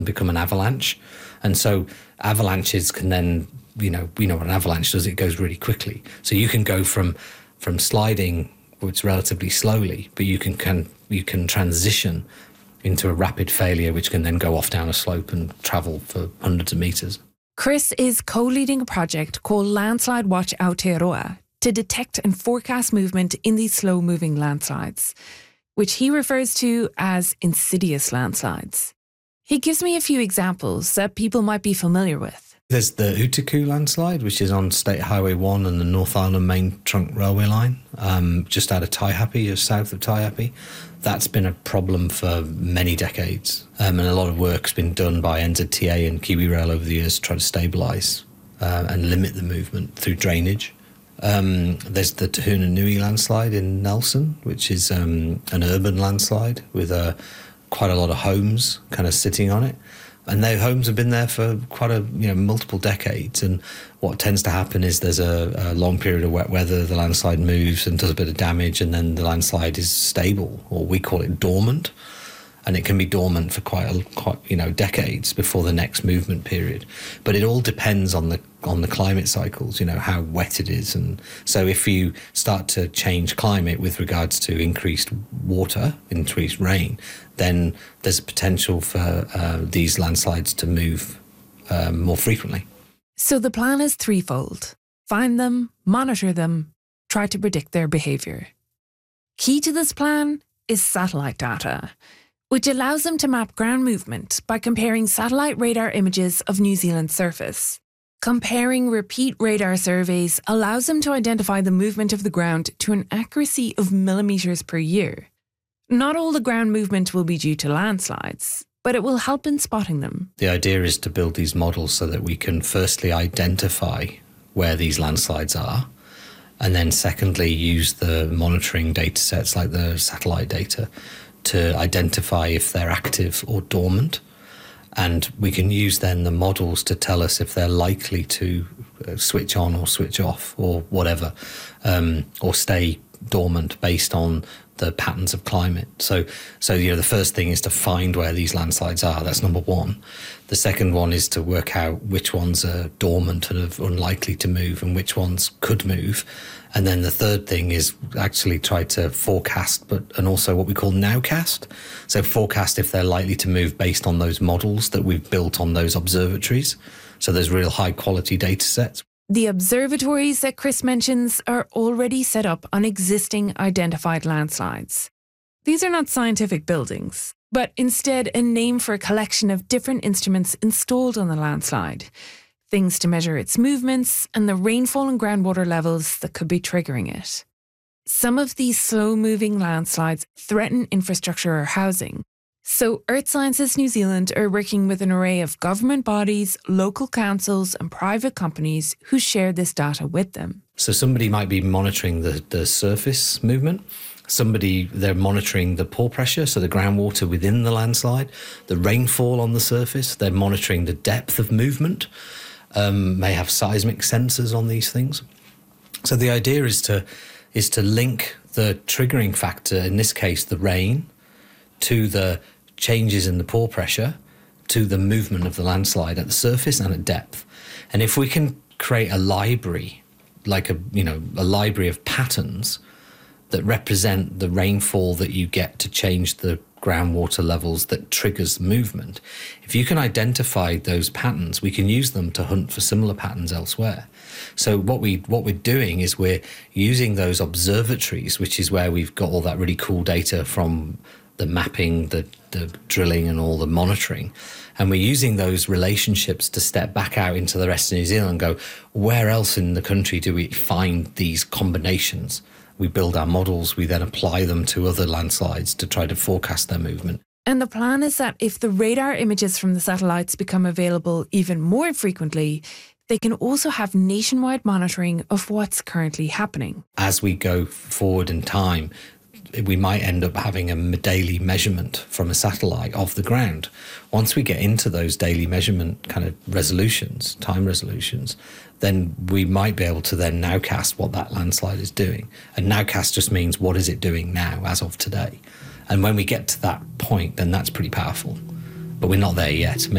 become an avalanche. And so avalanches can then, we know what an avalanche does, it goes really quickly. So you can go from sliding, which relatively slowly, but you can transition into a rapid failure, which can then go off down a slope and travel for hundreds of metres. Chris is co-leading a project called Landslide Watch Aotearoa to detect and forecast movement in these slow-moving landslides, which he refers to as insidious landslides. He gives me a few examples that people might be familiar with. There's the Utaku landslide, which is on State Highway 1 and the North Island Main Trunk Railway Line, just out of Taihape, just south of Taihape. That's been a problem for many decades, and a lot of work's been done by NZTA and KiwiRail over the years to try to stabilise and limit the movement through drainage. There's the Tahuna Nui landslide in Nelson, which is an urban landslide with quite a lot of homes kind of sitting on it. And their homes have been there for quite multiple decades. And what tends to happen is there's a long period of wet weather, the landslide moves and does a bit of damage, and then the landslide is stable, or we call it dormant. And it can be dormant for quite decades before the next movement period. But it all depends on the climate cycles, how wet it is. And so if you start to change climate with regards to increased water, increased rain, then there's a potential for these landslides to move more frequently. So the plan is threefold: find them, monitor them, try to predict their behaviour. Key to this plan is satellite data, which allows them to map ground movement by comparing satellite radar images of New Zealand's surface. Comparing repeat radar surveys allows them to identify the movement of the ground to an accuracy of millimetres per year. Not all the ground movement will be due to landslides, but it will help in spotting them. The idea is to build these models so that we can firstly identify where these landslides are, and then secondly use the monitoring data sets like the satellite data to identify if they're active or dormant. And we can use then the models to tell us if they're likely to switch on or switch off or whatever, or stay dormant based on the patterns of climate. So the first thing is to find where these landslides are. That's number one. The second one is to work out which ones are dormant and are unlikely to move and which ones could move. And then the third thing is actually try to forecast, and also what we call nowcast. So forecast if they're likely to move based on those models that we've built on those observatories. So there's real high quality data sets. The observatories that Chris mentions are already set up on existing identified landslides. These are not scientific buildings, but instead a name for a collection of different instruments installed on the landslide. Things to measure its movements and the rainfall and groundwater levels that could be triggering it. Some of these slow-moving landslides threaten infrastructure or housing. So Earth Sciences New Zealand are working with an array of government bodies, local councils and private companies who share this data with them. So somebody might be monitoring the surface movement. They're monitoring the pore pressure, so the groundwater within the landslide, the rainfall on the surface. They're monitoring the depth of movement. May have seismic sensors on these things. So the idea is to link the triggering factor, in this case the rain, to the changes in the pore pressure, to the movement of the landslide at the surface and at depth. And if we can create a library, like a library of patterns that represent the rainfall that you get to change the groundwater levels that triggers movement. If you can identify those patterns, we can use them to hunt for similar patterns elsewhere. So what we're doing is we're using those observatories, which is where we've got all that really cool data from the mapping, the drilling and all the monitoring. And we're using those relationships to step back out into the rest of New Zealand and go, where else in the country do we find these combinations? We build our models, we then apply them to other landslides to try to forecast their movement. And the plan is that if the radar images from the satellites become available even more frequently, they can also have nationwide monitoring of what's currently happening. As we go forward in time, we might end up having a daily measurement from a satellite of the ground. Once we get into those daily measurement kind of resolutions, time resolutions, then we might be able to then nowcast what that landslide is doing. And nowcast just means what is it doing now as of today. And when we get to that point, then that's pretty powerful. But we're not there yet.